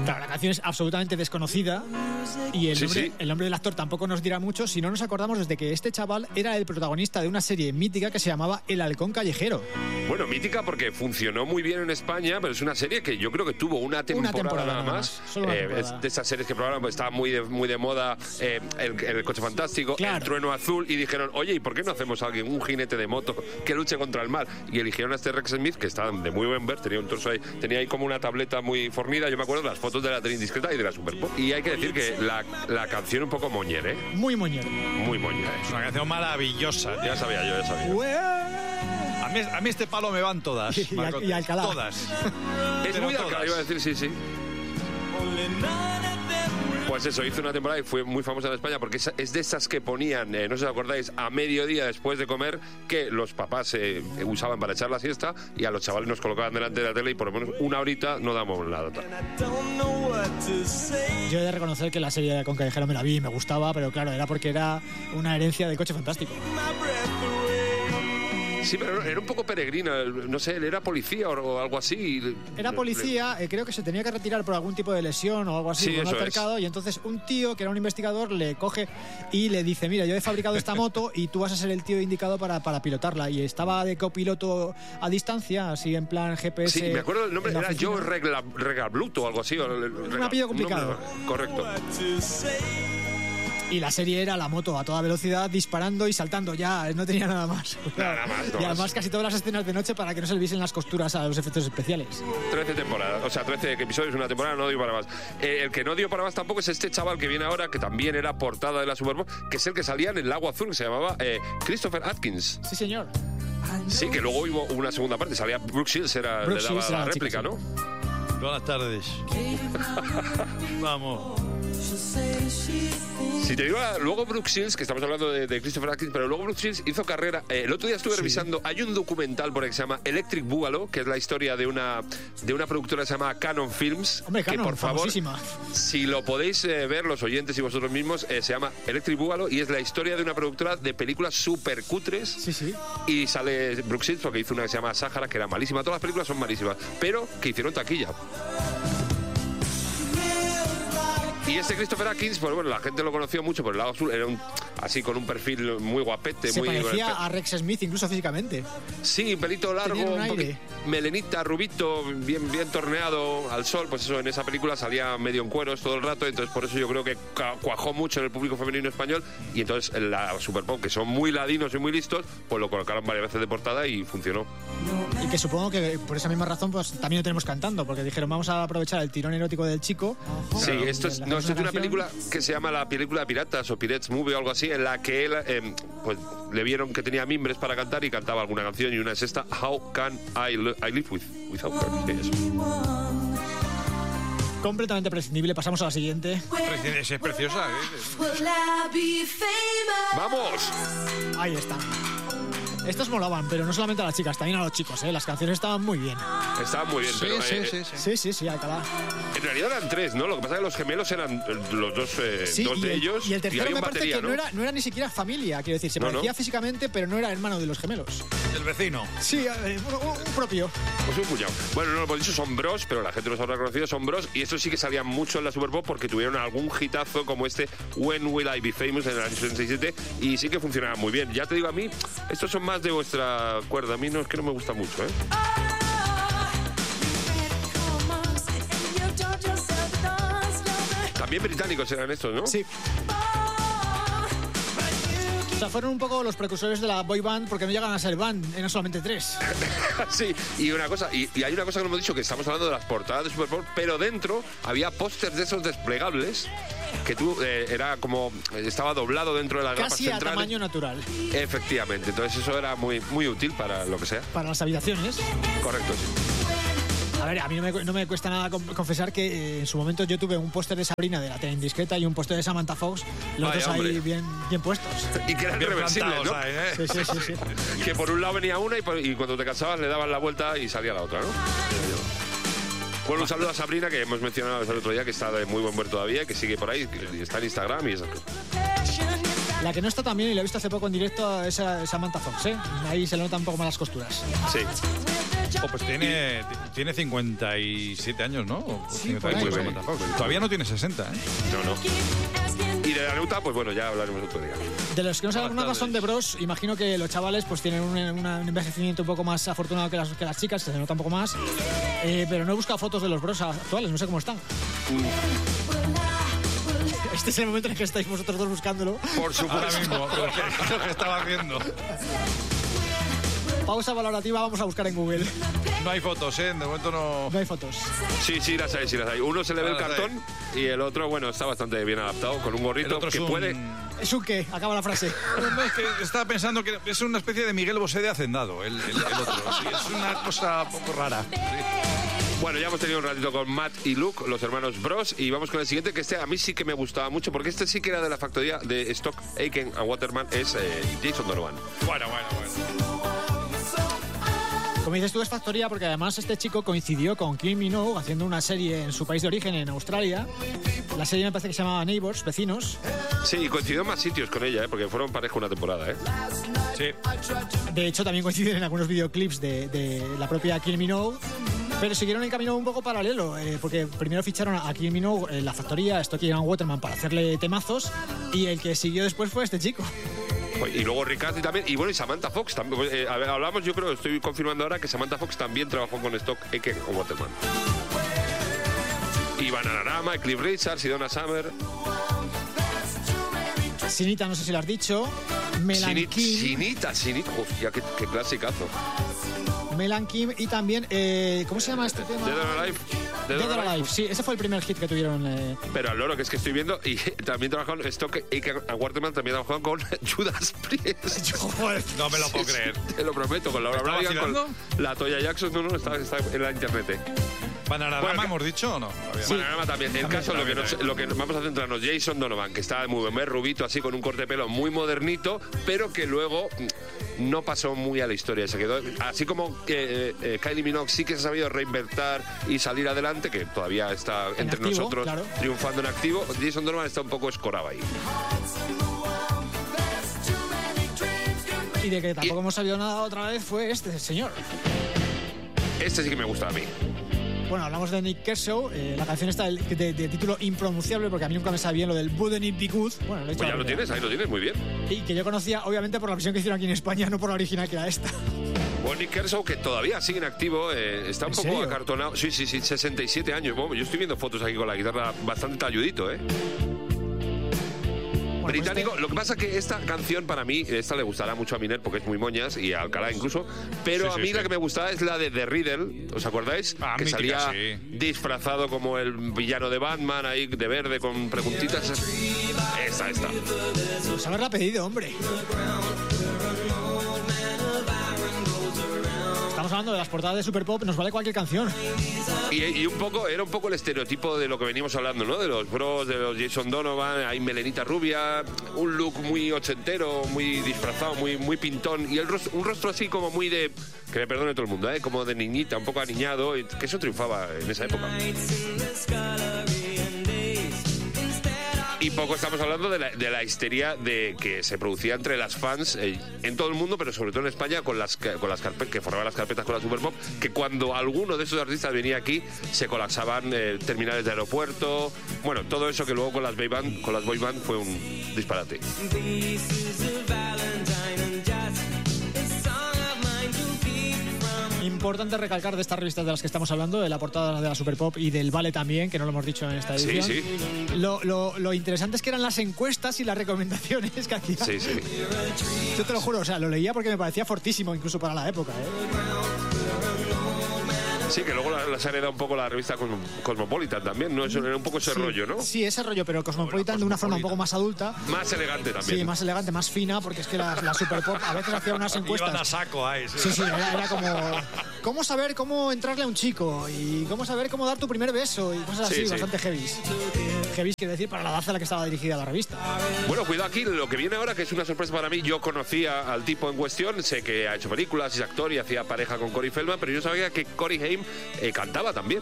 Claro, la canción es absolutamente desconocida y el nombre del actor tampoco nos dirá mucho si no nos acordamos desde que este chaval era el protagonista de una serie mítica que se llamaba El Halcón Callejero. Bueno, mítica porque funcionó muy bien en España, pero es una serie que yo creo que tuvo una temporada nada más. Solo una temporada. Es de esas series que probablemente estaba muy de moda, el Coche Fantástico, claro. El Trueno Azul, y dijeron, oye, ¿y por qué no hacemos a alguien, un jinete de moto que luche contra el mal? Y eligieron a este Rex Smith, que está de muy buen ver, tenía un torso ahí, tenía ahí como una tableta muy fornida. Yo me acuerdo de las fotos de la tele indiscreta y de la Super Pop. Y hay que decir que la canción un poco moñer, ¿eh? Muy moñer. Muy moñer. Es una canción maravillosa. Ya sabía. A mí este palo me van todas. Y Alcalá. Todas. Es muy Alcalá, iba a decir, sí. Pues eso, hizo una temporada y fue muy famosa en España porque es de esas que ponían, no sé si os acordáis, a mediodía después de comer, que los papás usaban para echar la siesta, y a los chavales nos colocaban delante de la tele y por lo menos una horita no damos nada. Yo he de reconocer que la serie de Halcón Callejero me la vi y me gustaba, pero claro, era porque era una herencia de Coche Fantástico. Sí, pero era un poco peregrina, no sé, él era policía o algo así. Era policía, creo que se tenía que retirar por algún tipo de lesión o algo así, sí, con un altercado, y entonces un tío que era un investigador le coge y le dice, mira, yo he fabricado esta moto y tú vas a ser el tío indicado para pilotarla, y estaba de copiloto a distancia, así en plan GPS. Sí, me acuerdo el nombre, era Joe Regabluto o algo así. Un apellido complicado. Correcto. Y la serie era la moto a toda velocidad, disparando y saltando, ya no tenía nada más. Nada más. Y además casi todas las escenas de noche para que no se le viesen las costuras a los efectos especiales. 13 temporadas, o sea, 13 episodios, una temporada, no dio para más. El que no dio para más tampoco es este chaval que viene ahora, que también era portada de la Super Bowl, que es el que salía en El Lago Azul, que se llamaba Christopher Atkins. Sí, señor. Sí, que luego hubo una segunda parte, salía Brooke Shields, le daba la réplica, chica, ¿no? Buenas tardes. Vamos. Si te digo, luego Brooke Shields, que estamos hablando de Christopher Atkins, pero luego Brooke Shields hizo carrera. El otro día estuve revisando, hay un documental por ahí que se llama Electric Boogaloo, que es la historia de una productora que se llama Canon Films. Hombre, que Canon, por favor, si lo podéis ver los oyentes y vosotros mismos, se llama Electric Boogaloo y es la historia de una productora de películas súper cutres. Sí. Y sale Brooke Shields porque hizo una que se llama Sahara, que era malísima. Todas las películas son malísimas, pero que hicieron taquilla. Y este Christopher Atkins, pues bueno, la gente lo conoció mucho por El Lago Azul, era así con un perfil muy guapete. Se parecía a Rex Smith incluso físicamente. Sí, pelito largo, melenita, rubito, bien torneado al sol, pues eso, en esa película salía medio en cueros todo el rato, entonces por eso yo creo que cuajó mucho en el público femenino español, y entonces en la Super Pop, que son muy ladinos y muy listos, pues lo colocaron varias veces de portada y funcionó. Y que supongo que por esa misma razón pues también lo tenemos cantando, porque dijeron, vamos a aprovechar el tirón erótico del chico. Sí, esto es una película que se llama la película de Piratas o Pirates Movie o algo así, en la que él pues le vieron que tenía mimbres para cantar y cantaba alguna canción, y una es esta, How Can I Live Without Her. Sí, completamente prescindible. Pasamos a la siguiente. Es preciosa. ¡Vamos! Ahí está. Estos molaban, pero no solamente a las chicas, también a los chicos, ¿eh? Las canciones estaban muy bien. Estaban muy bien, pero... Sí, Alcalá. En realidad eran tres, ¿no? Lo que pasa es que los gemelos eran los dos, dos de ellos. Y el tercero me parece batería, que no era ni siquiera familia, quiero decir, se parecía físicamente, pero no era hermano de los gemelos. El vecino. Sí, un propio. Pues un puñado. Bueno, no lo hemos dicho, son bros, pero la gente los habrá conocido, son bros, y estos sí que salían mucho en la Super Bowl porque tuvieron algún hitazo como este When Will I Be Famous en el año 67, y sí que funcionaban muy bien. Ya te digo, a mí, estos son más de vuestra cuerda, a mí no es que no me gusta mucho, ¿eh? También británicos eran estos, ¿no? Sí. O sea, fueron un poco los precursores de la boy band, porque no llegan a ser band, eran solamente tres. Sí, y una cosa, y hay una cosa que no hemos dicho, que estamos hablando de las portadas de Super Bowl, pero dentro había pósters de esos desplegables que tú era como estaba doblado dentro de las gafas centrales. Casi a tamaño natural. Efectivamente, entonces eso era muy útil para lo que sea. Para las habitaciones. Correcto, sí. A ver, a mí no me cuesta nada confesar que en su momento yo tuve un póster de Sabrina de la tele indiscreta y un póster de Samantha Fox, los dos ahí bien puestos. Y que eran reversibles, ¿no? Sí. Que por un lado venía una y cuando te cansabas le dabas la vuelta y salía la otra, ¿no? Bueno, un saludo a Sabrina, que hemos mencionado el otro día, que está de muy buen ver todavía, que sigue por ahí, que está en Instagram y esas cosas. La que no está tan bien, y la he visto hace poco en directo, es Samantha Fox, ¿eh? Ahí se le notan un poco más las costuras. Sí. Oh, pues tiene 57 años, ¿no? Sí, 58, todavía no tiene 60, ¿eh? No. Y de la Nuta, pues bueno, ya hablaremos otro día. De los que no saben alguna razón de Bros, imagino que los chavales pues tienen un envejecimiento un poco más afortunado que las chicas, se nota un poco más. Pero no he buscado fotos de los Bros actuales, no sé cómo están. Este es el momento en el que estáis vosotros dos buscándolo. Por supuesto. Ahora mismo, pero es lo que estaba haciendo. Pausa valorativa, vamos a buscar en Google. No hay fotos, ¿eh? De momento no... No hay fotos. Sí, las hay, Uno se le ve el cartón y el otro, bueno, está bastante bien adaptado, con un gorrito que puede... ¿Es un qué? Acaba la frase. Es que estaba pensando que es una especie de Miguel Bosé de Hacendado, el otro. Sí, es una cosa un poco rara. Sí. Bueno, ya hemos tenido un ratito con Matt y Luke, los hermanos Bros, y vamos con el siguiente, que este a mí sí que me gustaba mucho, porque este sí que era de la factoría de Stock, Aitken and Waterman, es Jason Donovan. Bueno. Como dices tú, es factoría porque además este chico coincidió con Kylie Minogue haciendo una serie en su país de origen, en Australia. La serie me parece que se llamaba Neighbours, Vecinos. Sí, y coincidió en más sitios con ella, porque fueron pareja una temporada, ¿eh? Sí. De hecho, también coinciden en algunos videoclips de la propia Kylie Minogue. Pero siguieron el camino un poco paralelo, porque primero ficharon a Kylie Minogue en la factoría Stock Aitken and Waterman para hacerle temazos, y el que siguió después fue este chico. Y luego Rick Astley también, y bueno, y Samantha Fox también. Hablamos, yo creo, estoy confirmando ahora que Samantha Fox también trabajó con Stock Aitken and Waterman. Y Bananarama, Cliff Richards y Donna Summer. Sinita, no sé si lo has dicho. Sinita, hostia, qué clasicazo. Melan Kim y también, ¿cómo se llama este tema? Dead or Alive. Dead or Alive, sí, ese fue el primer hit que tuvieron. Pero al loro, que es que estoy viendo, y también trabajaron Stock Aitken and Waterman, también trabajaron con Judas Priest. No me lo puedo creer. Te lo prometo, con Laura Bryan, con la Toya Jackson, no, está en la internet. ¿Bananarama hemos dicho o no? Sí. Bananarama también. El caso, lo que vamos a centrarnos, Jason Donovan, que estaba muy buen, rubito, así con un corte de pelo muy modernito, pero que luego no pasó muy a la historia. Se quedó, así como Kylie Minogue sí que se ha sabido reinventar y salir adelante, que todavía está entre activo, nosotros, claro, triunfando en activo. Jason Donovan está un poco escorado ahí. Y de que tampoco hemos sabido nada otra vez fue este señor. Este sí que me gusta a mí. Bueno, hablamos de Nick Kershaw, la canción está de título impronunciable, porque a mí nunca me sabía bien lo del Wouldn't It Be Good. Bueno, pues ya lo tienes, ahí lo tienes, muy bien. Y que yo conocía, obviamente, por la versión que hicieron aquí en España, no por la original, que era esta. Bueno, Nick Kershaw, que todavía sigue en activo, está un poco serio? acartonado. Sí, 67 años. Bueno, yo estoy viendo fotos aquí con la guitarra bastante talludito, británico. Lo que pasa es que esta canción para mí, esta le gustará mucho a Miner porque es muy moñas y a Alcalá incluso, pero a mí la que me gustaba es la de The Riddle, ¿os acordáis? Que mítica, salía disfrazado como el villano de Batman, ahí de verde con preguntitas. Esta. Pues haberla pedido, hombre. Estamos hablando de las portadas de Super Pop, nos vale cualquier canción. Y era un poco el estereotipo de lo que venimos hablando, ¿no? De los Bros, de los Jason Donovan, hay melenita rubia, un look muy ochentero, muy disfrazado, muy pintón, y un rostro así como muy de, que me perdone todo el mundo, como de niñita, un poco aniñado, que eso triunfaba en esa época. Y poco estamos hablando de la histeria que se producía entre las fans en todo el mundo, pero sobre todo en España, con las carpetas, que formaban las carpetas con la Super Pop, que cuando alguno de esos artistas venía aquí se colapsaban terminales de aeropuerto. Bueno, todo eso que luego con las boy band fue un disparate. Importante recalcar de estas revistas de las que estamos hablando, de la portada de la Super Pop y del Vale también, que no lo hemos dicho en esta edición. Sí. Lo interesante es que eran las encuestas y las recomendaciones que hacían. Sí. Yo te lo juro, o sea, lo leía porque me parecía fortísimo incluso para la época, Sí, que luego las ha heredado un poco la revista Cosmopolitan también, ¿no? Eso era un poco ese rollo, ¿no? Sí, ese rollo, pero Cosmopolitan de una forma un poco más adulta. Más elegante también. Sí, más elegante, más fina, porque es que la Super Pop a veces hacía unas encuestas. Iban a saco ahí. Sí, era como... ¿Cómo saber cómo entrarle a un chico? Y cómo saber cómo dar tu primer beso y cosas así, bastante heavies. Heavies quiere decir para la edad a la que estaba dirigida la revista. Bueno, cuidado aquí, lo que viene ahora, que es una sorpresa para mí. Yo conocía al tipo en cuestión, sé que ha hecho películas, es actor y hacía pareja con Corey Feldman, pero yo sabía que Corey Haim cantaba también.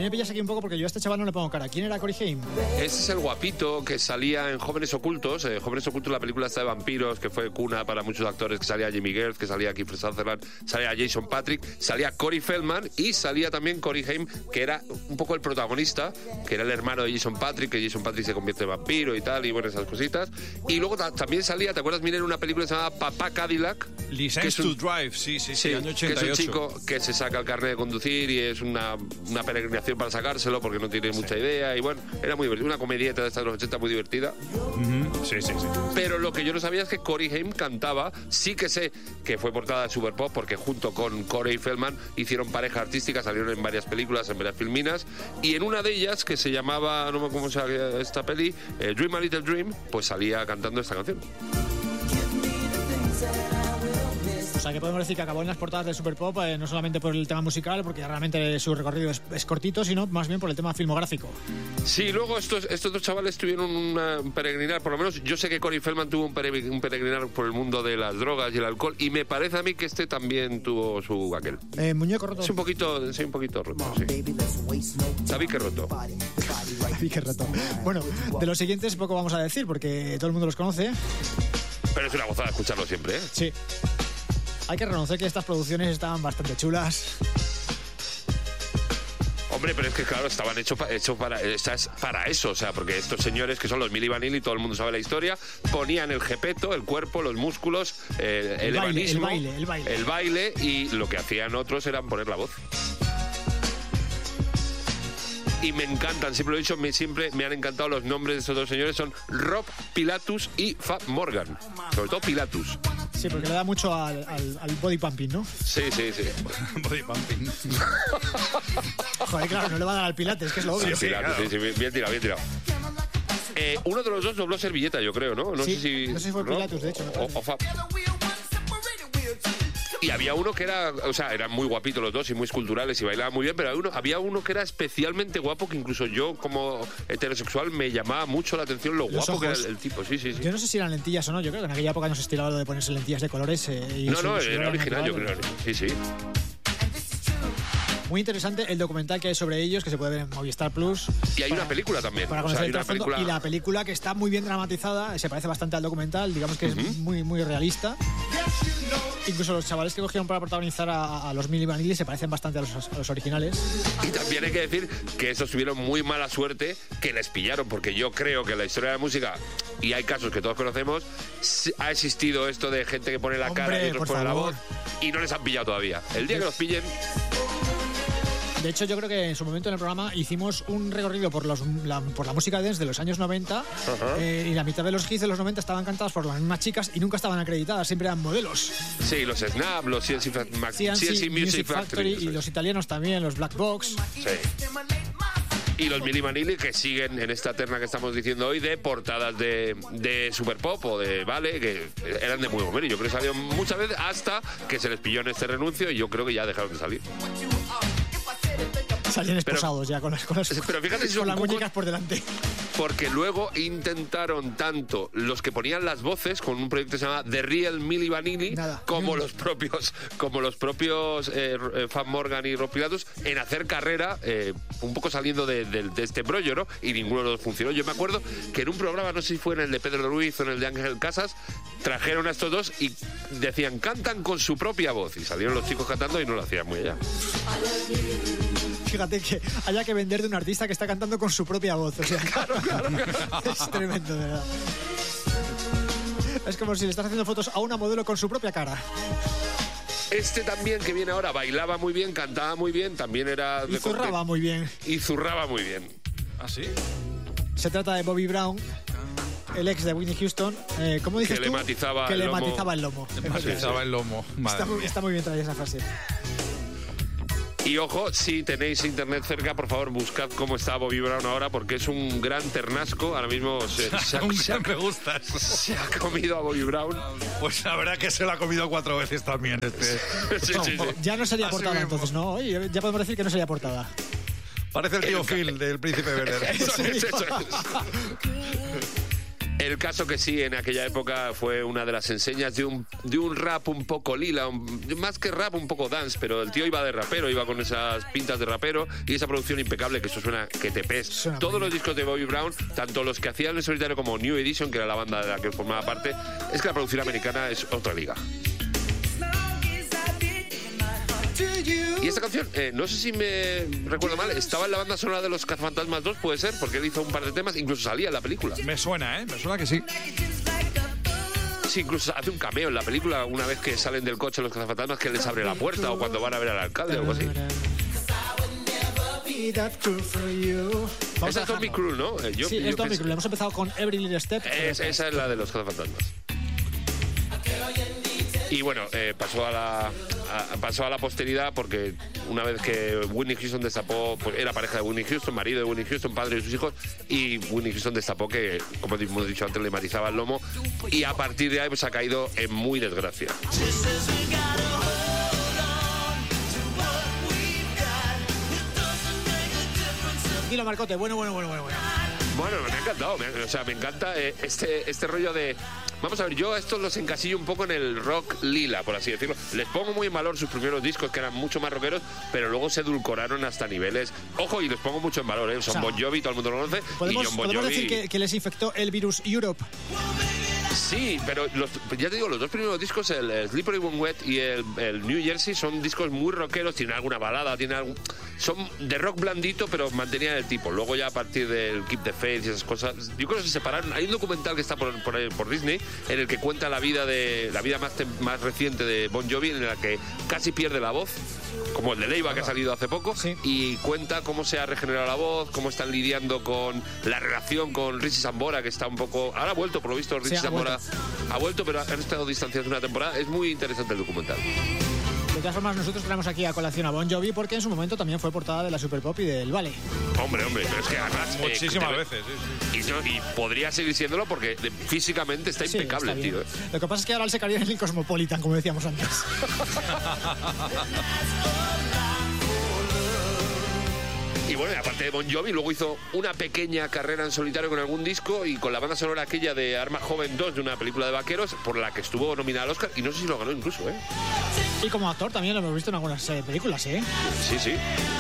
mí me pillas aquí un poco porque yo a este chaval no le pongo cara. ¿Quién era Corey Haim? Este es el guapito que salía en Jóvenes Ocultos. Jóvenes Ocultos, la película esta de vampiros, que fue cuna para muchos actores, que salía Jimmy Gertz, que salía Kiefer Sutherland, salía Jason Patric, salía Corey Feldman y salía también Corey Haim, que era un poco el protagonista, que era el hermano de Jason Patric, que Jason Patric se convierte en vampiro y tal, y bueno, esas cositas. Y luego también salía, ¿te acuerdas, Mira, en una película que se llama Papá Cadillac? License to Drive, sí, año 88. Que es un chico que se saca el carnet de conducir y es una peregrinación para sacárselo porque no tiene mucha idea. Y bueno, era muy divertido. Una comedieta de estas de los 80 muy divertida. Sí. Pero lo que yo no sabía es que Corey Haim cantaba. Sí que sé que fue portada de Super Pop porque junto con Corey Feldman hicieron pareja artística, salieron en varias películas, en varias filminas. Y en una de ellas, que se llamaba, no me acuerdo cómo se llama esta peli, Dream a Little Dream, pues salía cantando esta canción. O sea, que podemos decir que acabó en las portadas de Super Pop, no solamente por el tema musical, porque realmente su recorrido es cortito, sino más bien por el tema filmográfico. Sí, luego estos dos chavales tuvieron un peregrinar, por lo menos yo sé que Corey Feldman tuvo un peregrinar por el mundo de las drogas y el alcohol, y me parece a mí que este también tuvo su aquel. Muñeco roto. Sí, un poquito roto, sí. David que roto. David que roto. Bueno, de los siguientes poco vamos a decir, porque todo el mundo los conoce. Pero es una gozada escucharlo siempre, ¿eh? Sí. Hay que reconocer que estas producciones estaban bastante chulas. Hombre, pero es que claro, estaban hechos para eso, o sea, porque estos señores que son los Milli Vanilli, todo el mundo sabe la historia, ponían el jepeto, el cuerpo, los músculos, el evanismo, el baile, y lo que hacían otros era poner la voz. Y me encantan, siempre lo he dicho, siempre me han encantado los nombres de estos dos señores, son Rob Pilatus y Fab Morgan, sobre todo Pilatus. Sí, porque le da mucho al body pumping, ¿no? Sí. Body pumping. Joder, claro, no le va a dar al Pilates, que es lo obvio. Sí, Pilatus, claro. Sí, bien tirado. Uno de los dos dobló Servilleta, yo creo, ¿no? No sé si fue Pilatus, de hecho. O Fab. Y había uno que era, o sea, eran muy guapitos los dos y muy esculturales y bailaban muy bien, pero había uno que era especialmente guapo, que incluso yo como heterosexual me llamaba mucho la atención lo guapo que era el tipo. Sí. Yo no sé si eran lentillas o no, yo creo que en aquella época no se estilaba lo de ponerse lentillas de colores. No, era original, yo creo. Sí. Muy interesante el documental que hay sobre ellos, que se puede ver en Movistar Plus. Y hay una película también. Para conocer el trasfondo. Y la película, que está muy bien dramatizada, se parece bastante al documental, digamos que es muy, muy realista. Incluso los chavales que cogieron para protagonizar a los Milli Vanilli se parecen bastante a los originales. Y también hay que decir que estos tuvieron muy mala suerte que les pillaron, porque yo creo que en la historia de la música, y hay casos que todos conocemos, ha existido esto de gente que pone la cara y otros ponen la voz, y no les han pillado todavía. El día que los pillen... De hecho, yo creo que en su momento en el programa hicimos un recorrido por la música dance de los años 90 y la mitad de los hits de los 90 estaban cantadas por las mismas chicas y nunca estaban acreditadas, siempre eran modelos. Sí, los Snap, los CNC Music Factory y los italianos también, los Black Box. Sí. Y los Milli Vanilli, que siguen en esta terna que estamos diciendo hoy de portadas de Super Pop o de Vale, que eran de muy buen. Y yo creo que salieron muchas veces hasta que se les pilló en este renuncio y yo creo que ya dejaron de salir. Salían esposados ya con las pero fíjate si son las muñecas por delante. Porque luego intentaron tanto los que ponían las voces con un proyecto que se llama The Real Milli Vanilli como los propios Fab Morgan y Rob Pilatus en hacer carrera un poco saliendo de este brollo, ¿no? Y ninguno de los funcionó. Yo me acuerdo que en un programa, no sé si fue en el de Pedro Ruiz o en el de Ángel Casas, trajeron a estos dos y decían, cantan con su propia voz, y salieron los chicos cantando y no lo hacían muy allá. Fíjate que haya que vender de un artista que está cantando con su propia voz. O sea, claro. Es tremendo, de verdad. Es como si le estás haciendo fotos a una modelo con su propia cara. Este también que viene ahora bailaba muy bien, cantaba muy bien, también era... Y zurraba muy bien. Y zurraba muy bien. ¿Ah, sí? Se trata de Bobby Brown, el ex de Whitney Houston. ¿Cómo dices tú? Que le matizaba el lomo. Le matizaba el lomo. Está muy bien traída esa frase. Y ojo, si tenéis internet cerca, por favor, buscad cómo está Bobby Brown ahora, porque es un gran ternasco. Ahora mismo me gusta. Se ha comido a Bobby Brown. Pues la verdad que se lo ha comido 4 veces también. Sí. Ya no sería portada entonces, ¿no? Oye, ya podemos decir que no sería portada. Parece el tío Phil del Príncipe Verde. Eso es. El caso que sí, en aquella época fue una de las enseñas de un rap un poco lila, más que rap, un poco dance, pero el tío iba de rapero, iba con esas pintas de rapero y esa producción impecable que eso suena que te pes. Todos los discos de Bobby Brown, tanto los que hacían en solitario como New Edition, que era la banda de la que formaba parte, es que la producción americana es otra liga. Y esta canción, no sé si me recuerdo mal, estaba en la banda sonora de Los Cazafantasmas 2, puede ser, porque él hizo un par de temas, incluso salía en la película. Me suena que sí. Sí, incluso hace un cameo en la película una vez que salen del coche los cazafantasmas, que les abre la puerta o cuando van a ver al alcalde o algo así. Esa es Tommy Cruise, ¿no? Sí, es Tommy Cruise. Hemos empezado con Every Little Step. Esa es la de los cazafantasmas. Y bueno, pasó a la posteridad porque una vez que Whitney Houston destapó, pues era pareja de Whitney Houston, marido de Whitney Houston, padre de sus hijos, y Whitney Houston destapó que, como hemos dicho antes, le matizaba el lomo, y a partir de ahí pues ha caído en muy desgracia. Dilo, Marcote, bueno. Bueno, me ha encantado, me encanta este rollo de... Vamos a ver, yo a estos los encasillo un poco en el rock lila, por así decirlo. Les pongo muy en valor sus primeros discos, que eran mucho más rockeros, pero luego se edulcoraron hasta niveles... Ojo, y les pongo mucho en valor, ¿eh? Son Bon Jovi, todo el mundo lo conoce, y John Bon Jovi... ¿Podemos decir que les infectó el virus Europe? Sí, pero ya te digo, los dos primeros discos, el Slippery When Wet y el New Jersey, son discos muy rockeros, tienen alguna balada, son de rock blandito, pero mantenían el tipo. Luego ya a partir del Keep the Faith y esas cosas, yo creo que se separaron. Hay un documental que está por Disney en el que cuenta la vida más reciente de Bon Jovi, en la que casi pierde la voz, como el de Leiva, que ha salido hace poco, sí. Y cuenta cómo se ha regenerado la voz, cómo están lidiando con la relación con Richie Sambora, que está un poco... Ahora ha vuelto, por lo visto, Richie Sambora ha vuelto, pero han estado distanciados una temporada. Es muy interesante el documental. De todas formas, nosotros traemos aquí a colación a Bon Jovi porque en su momento también fue portada de la Super Pop y del Vale. Hombre, pero es que además... Muchísimas veces, sí. Y podría seguir siéndolo porque físicamente está impecable, está tío. Lo que pasa es que ahora él se caería en el Cosmopolitan, como decíamos antes. Y bueno, aparte de Bon Jovi, luego hizo una pequeña carrera en solitario con algún disco y con la banda sonora aquella de Arma Joven 2, de una película de vaqueros, por la que estuvo nominada al Oscar, y no sé si lo ganó incluso, ¿eh? Y como actor también lo hemos visto en algunas películas, ¿eh? Sí.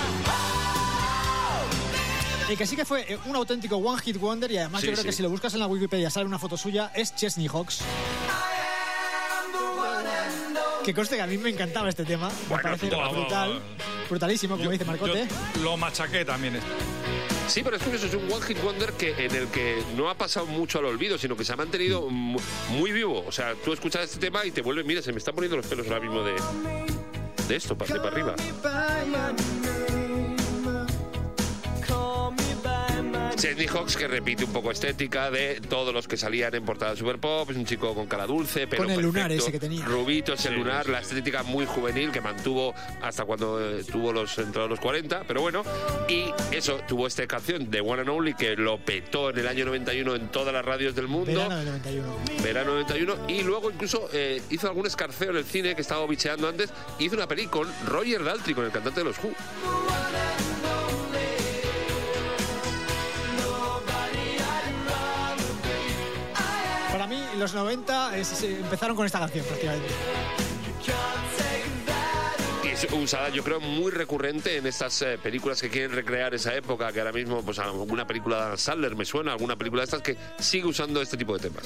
Y que sí que fue un auténtico One Hit Wonder, y además yo creo que si lo buscas en la Wikipedia sale una foto suya, es Chesney Hawkes. Que conste que a mí me encantaba este tema. Me parece brutalísimo, como dice Marcote. Yo lo machaqué también. Sí, pero es curioso, es un One Hit Wonder en el que no ha pasado mucho al olvido, sino que se ha mantenido muy vivo. O sea, tú escuchas este tema y te vuelves... Mira, se me están poniendo los pelos ahora mismo de esto, de para arriba. Chesney Hawkes, que repite un poco estética de todos los que salían en portada de Super Pop. Es un chico con cara dulce, pero con el perfecto, lunar ese que tenía. Rubito, es el lunar, la estética muy juvenil que mantuvo hasta cuando tuvo entrados los 40, pero bueno. Y eso, tuvo esta canción de One and Only que lo petó en el año 91 en todas las radios del mundo. Verano 91. Y luego incluso hizo algún escarceo en el cine que estaba bicheando antes. Hizo una peli con Roger Daltrey, con el cantante de los Who. Para mí, los 90 empezaron con esta canción prácticamente. Y es usada, yo creo, muy recurrente en estas películas que quieren recrear esa época, que ahora mismo, pues alguna película de Adam Sandler me suena, alguna película de estas que sigue usando este tipo de temas.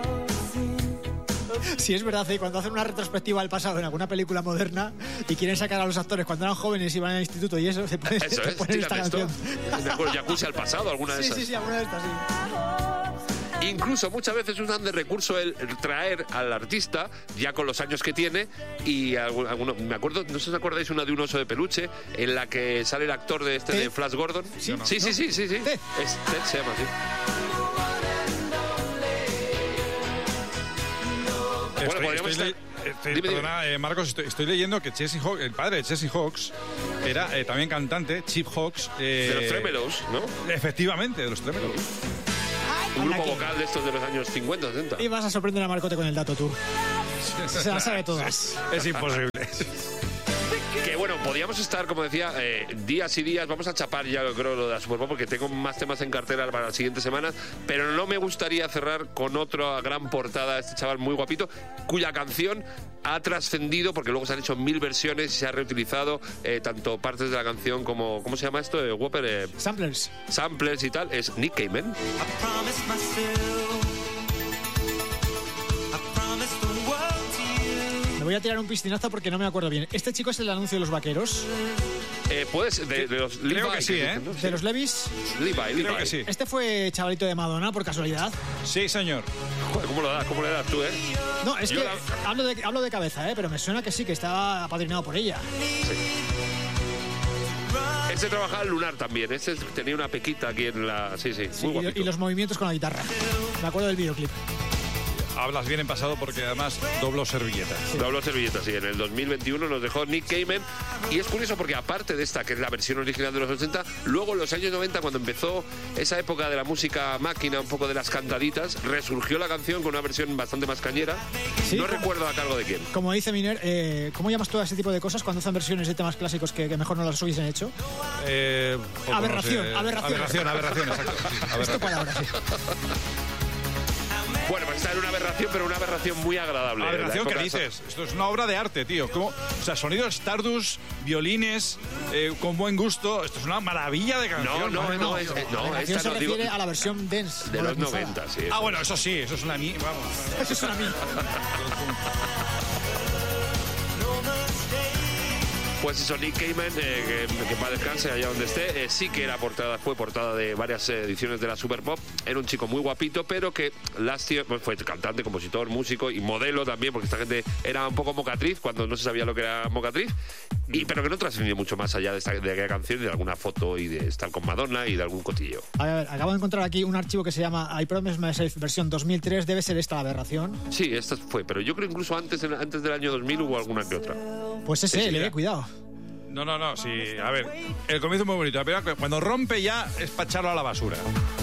Sí, es verdad, cuando hacen una retrospectiva del pasado en alguna película moderna y quieren sacar a los actores cuando eran jóvenes y iban al instituto y eso, se ponen esta canción. Me acuerdo, Jacuzzi al pasado, alguna de esas. Sí, alguna de estas, sí. Incluso muchas veces usan de recurso el traer al artista ya con los años que tiene y me acuerdo, no sé si os acordáis, una de un oso de peluche en la que sale el actor de Flash Gordon. Sí. Sí. Ted se llama así. Bueno, podríamos estar... Perdona, Marcos, estoy leyendo que el padre de Chesney Hawkes era también cantante, Chip Hawkes. De los Tremelows, ¿no? Efectivamente, de los Tremelows. Un grupo vocal de estos de los años 50, 60. Y vas a sorprender a Marcote con el dato tú. Se las sabe todas. Es imposible. Que bueno, podíamos estar, como decía, días y días. Vamos a chapar ya, yo creo, lo de la Super Bowl, porque tengo más temas en cartera para las siguientes semanas. Pero no me gustaría cerrar con otra gran portada de este chaval muy guapito, cuya canción ha trascendido, porque luego se han hecho 1000 versiones y se ha reutilizado tanto partes de la canción como, ¿cómo se llama esto? Whopper, samplers y tal. Es Nick Cayman. Me voy a tirar un piscinazo porque no me acuerdo bien. ¿Este chico es el anuncio de los vaqueros? Pues de los Levi. Creo que sí, ¿eh? ¿De los Levis? Levi. Creo que sí. ¿Este fue chavalito de Madonna, por casualidad? Sí, señor. Joder, ¿cómo le das tú, No, es que hablo de cabeza, pero me suena que sí, que estaba apadrinado por ella. Sí. Ese trabajaba en Lunar también. Ese tenía una pequita aquí en la... Sí, muy guapito. Y los movimientos con la guitarra. Me acuerdo del videoclip. Hablas bien en pasado porque además dobló servilletas. Sí. Dobló servilletas, sí. En el 2021 nos dejó Nick Cayman. Y es curioso porque aparte de esta, que es la versión original de los 80, luego en los años 90, cuando empezó esa época de la música máquina, un poco de las cantaditas, resurgió la canción con una versión bastante más cañera. ¿Sí? No recuerdo a cargo de quién. Como dice Miner, ¿cómo llamas todo ese tipo de cosas cuando hacen versiones de temas clásicos que mejor no las hubiesen hecho? Aberración, exacto. Esto palabra, sí. Bueno, pues esta era una aberración, pero una aberración muy agradable. ¿Aberración qué dices? Esto es una obra de arte, tío. O sea, sonidos Stardust, violines, con buen gusto. Esto es una maravilla de canción. No, esta se refiere a la versión dance. De los 90, sí. Bueno, eso sí, eso es una vamos. Eso es una Pues eso, Nick Cayman, que para descanse allá donde esté, sí que fue portada de varias ediciones de la Super Pop. Era un chico muy guapito, pero que fue cantante, compositor, músico y modelo también, porque esta gente era un poco mocatriz cuando no se sabía lo que era mocatriz, pero que no trascendió mucho más allá de aquella canción y de alguna foto y de estar con Madonna y de algún cotillo. A ver, acabo de encontrar aquí un archivo que se llama I Promise Myself versión 2003. Debe ser esta la aberración. Sí, esta fue, pero yo creo incluso antes del año 2000 hubo alguna que otra. Pues ese, cuidado. No, sí. A ver, el comienzo es muy bonito, pero cuando rompe ya es para echarlo a la basura.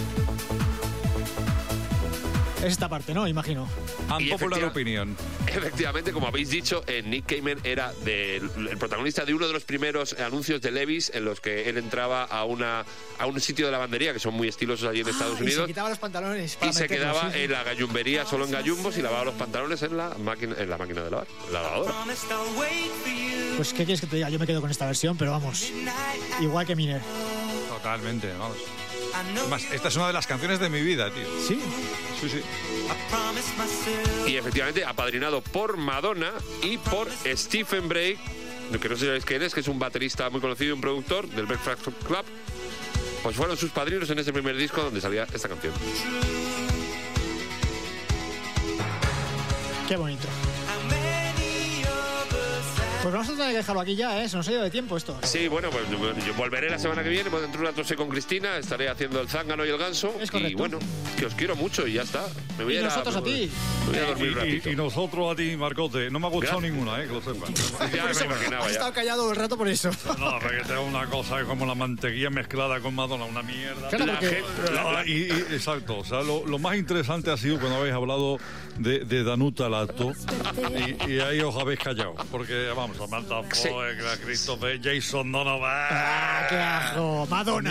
Es esta parte, ¿no? Imagino. Unpopular opinion. Efectivamente, como habéis dicho, Nick Cayman era el protagonista de uno de los primeros anuncios de Levi's en los que él entraba a un sitio de lavandería, que son muy estilosos allí en Estados Unidos. Y se quitaba los pantalones. Y se quedaba en la gallumbería, solo en gallumbos, y lavaba los pantalones en la máquina de lavar, la lavadora. Pues, ¿qué quieres que te diga? Yo me quedo con esta versión, pero vamos, igual que Miner. Totalmente, vamos. Además, esta es una de las canciones de mi vida, tío. ¿Sí? Sí. Y efectivamente, apadrinado por Madonna y por Stephen Bray, que no sé si sabéis quién es, que es un baterista muy conocido y un productor del Breakfast Club. Pues fueron sus padrinos en ese primer disco donde salía esta canción. Qué bonito. Pues vamos a tener que dejarlo aquí ya, se nos ha ido de tiempo esto. Sí, bueno, pues yo volveré la semana que viene, pues dentro de una tose con Cristina, estaré haciendo el zángano y el ganso. Es correcto. Y bueno, que os quiero mucho y ya está. Me voy y nosotros a ti. Me voy a dormir un ratito. Y nosotros a ti, Marcote. No me ha gustado ninguna, que lo sepan. Ya me imaginaba. Has estado callado todo el rato por eso. No, porque tengo una cosa como la mantequilla mezclada con Madonna, una mierda. Claro, porque... Exacto, o sea, lo más interesante ha sido cuando habéis hablado de Danuta Lato y ahí os habéis callado, porque vamos, Samantha Foe, Christopher, Jason Donovan, qué ajo, Madonna,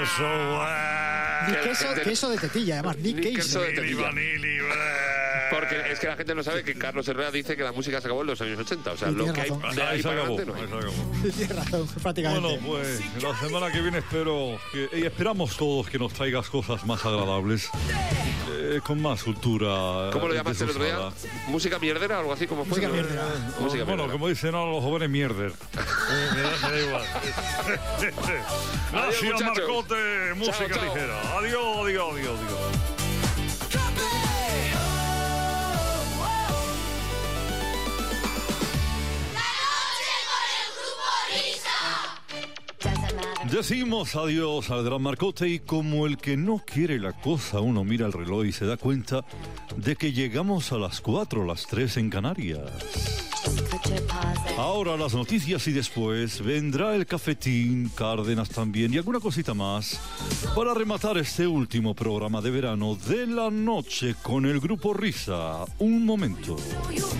queso de tetilla, además, queso de tetilla. Porque es que la gente no sabe que Carlos Herrera dice que la música se acabó en los años 80. O sea, lo que hay de ahí para adelante no hay. Tienes razón, prácticamente. Bueno, pues la semana que viene esperamos todos que nos traigas cosas más agradables, con más cultura. ¿Cómo lo llamaste el otro día? ¿Música mierdera o algo así? ¿Cómo fue? Música mierdera. Bueno, como dicen ahora los jóvenes, mierder. Me da igual. Gracias, Marcote. Música ligera. Adiós. Decimos adiós al gran Marcote y como el que no quiere la cosa, uno mira el reloj y se da cuenta de que llegamos a las 4, las 3 en Canarias. Ahora las noticias y después vendrá el cafetín, Cárdenas también y alguna cosita más para rematar este último programa de verano de la noche con el Grupo Risa. Un momento.